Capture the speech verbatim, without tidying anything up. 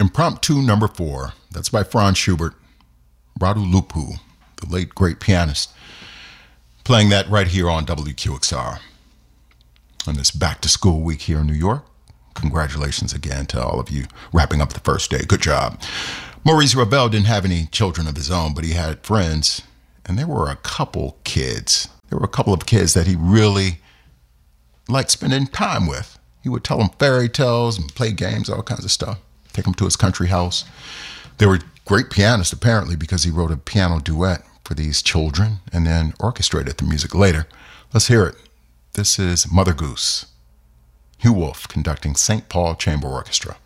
Impromptu number four. That's by Franz Schubert. Radu Lupu, the late great pianist, playing that right here on W Q X R. On this back to school week here in New York. Congratulations again to all of you wrapping up the first day. Good job. Maurice Ravel didn't have any children of his own, but he had friends, and there were a couple kids. There were a couple of kids that he really liked spending time with. He would tell them fairy tales and play games, all kinds of stuff. Take them to his country house. They were great pianists, apparently, because he wrote a piano duet for these children and then orchestrated the music later. Let's hear it. This is Mother Goose. Hugh Wolf conducting Saint Paul Chamber Orchestra.